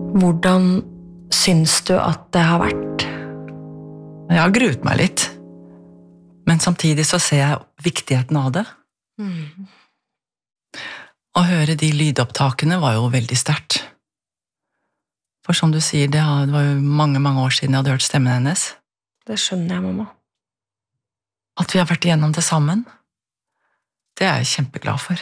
Hvordan syns du at det har vært? Jeg har gruet meg litt. Men samtidig så ser jeg viktigheten av det. Å høre de lydopptakene var jo veldig sterkt. For som du sier, det var jo mange, mange år siden jeg hadde hørt stemmen hennes. Det skjønner jeg, mamma. At vi har vært igjennom det sammen, det er jeg kjempeglad for.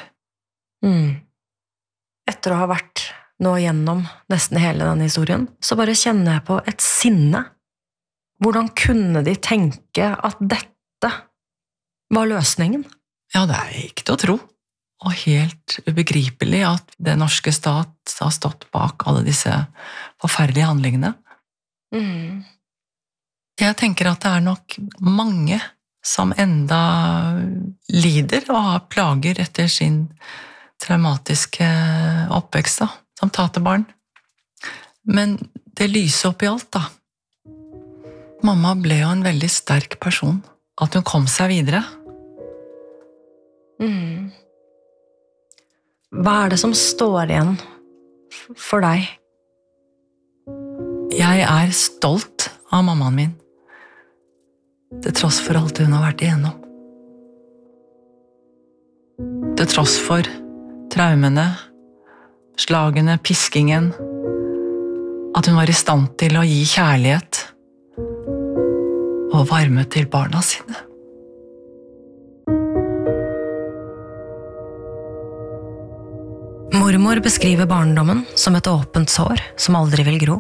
Etter å ha vært nå gjennom nesten hele denne historien, så bare kjenner jeg på et sinne. Hvordan kunne de tenke at dette var løsningen? Ja, det er ikke til å tro. Og helt ubegripelig at det norske stat har stått bak alle disse forferdelige handlingene. Jeg tenker at det er nok mange som enda lider og har plager etter sin traumatiske oppvekst, da, som taterbarn. Men det lyser opp i alt, da. Mamma ble jo en veldig sterk person. At hun kom seg videre. Hva er det som står igjen for deg? Jeg er stolt av mammaen min. Til tross for alt hun har vært igjennom. Til tross for traumene, slagene, piskingen. At hun var i stand til å gi kjærlighet og varme til barna sine. Mormor beskriver barndommen som et åpent sår som aldri vil gro.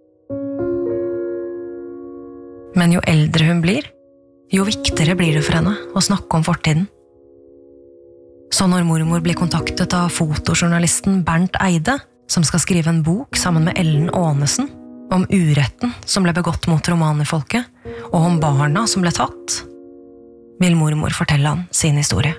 Men jo eldre hun blir, jo viktigere blir det for henne å snakke om fortiden. Så når mormor blir kontaktet av fotojournalisten Bernt Eide, som skal skrive en bok sammen med Ellen Aanesen om uretten som ble begått mot romanifolket, og om barna som ble tatt, vil mormor fortelle han sin historie.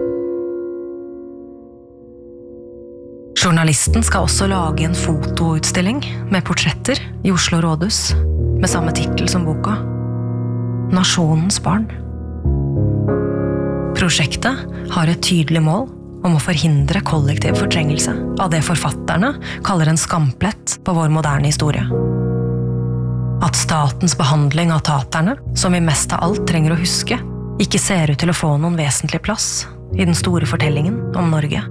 Journalisten skal også lage en fotoutstilling med portretter i Oslo Rådhus, med samme titel som boka, Nasjonens barn. Prosjektet har et tydelig mål om å forhindre kollektiv fortrengelse av det forfatterne kaller en skamplett på vår moderne historie. At statens behandling av taterne, som vi mest av alt trenger å huske, ikke ser ut til å få noen vesentlig plass i den store fortellingen om Norge.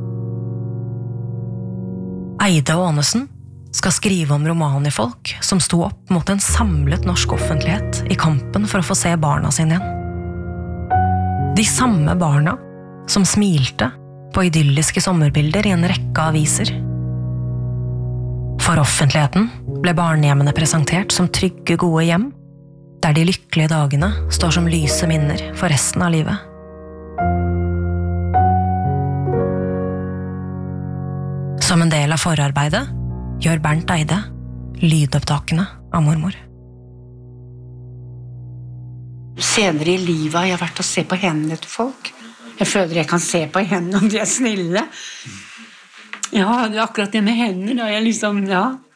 Eide og Aanesen skal skrive om romanifolk som sto opp mot en samlet norsk offentlighet i kampen for å få se barna sine igjen. De samme barna som smilte på idylliske sommerbilder i en rekke aviser. For offentligheten ble barnehjemmene presentert som trygge, gode hjem, der de lykkelige dagene står som lyse minner for resten av livet. Som en del av forarbeidet gjør Bernt Eide lydopptakene av mormor. Senere i livet har jeg vært og se på hendene til folk. Jeg føler jeg kan se på hendene om de er snille. Ja, det er akkurat det med hendene. Da. Jeg liksom, ja.